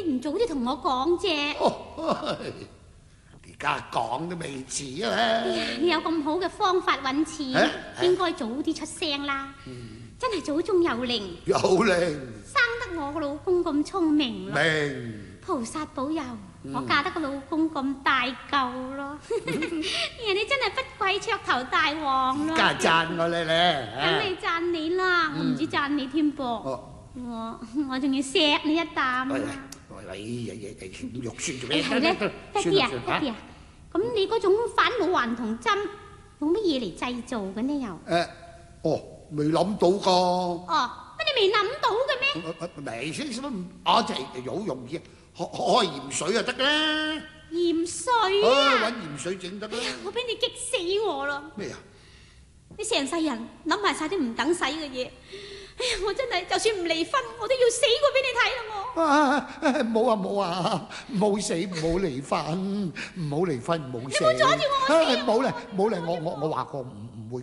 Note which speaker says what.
Speaker 1: 唔早啲同我講啫？
Speaker 2: 而家講都未遲啊！
Speaker 1: 你有咁好嘅方法揾錢，應該早啲出聲啦。真係祖宗有靈，
Speaker 2: 有靈，
Speaker 1: 生得我個老公咁聰明咯。
Speaker 2: 明，
Speaker 1: 菩薩保佑，我嫁得個老公咁大嚿咯。人哋真係不貴噱頭大王咯。
Speaker 2: 而家讚我你咧，
Speaker 1: 梗係讚你啦，我唔止讚你添噃，我仲要錫你一啖。
Speaker 2: 喂，肉酸做咩？
Speaker 1: 係咧，爹哋啊，爹哋啊，咁你嗰種返老還童針用乜嘢嚟製造嘅呢？又
Speaker 2: 未諗到噶。
Speaker 1: 乜你未諗到嘅咩？
Speaker 2: 未先什麼？就係好容易，開鹽水就得啦。
Speaker 1: 鹽水啊！
Speaker 2: 揾鹽水整得啦。
Speaker 1: 我俾你激死我啦！
Speaker 2: 咩啊？
Speaker 1: 你成世人諗埋晒啲唔等使嘅嘢。哎呀！我真係就算唔離婚，我都要死過俾你睇啦！
Speaker 2: 冇死，唔好離婚，唔好離婚，唔好死。
Speaker 1: 你冇阻住我死！
Speaker 2: 冇嚟，我話過唔會。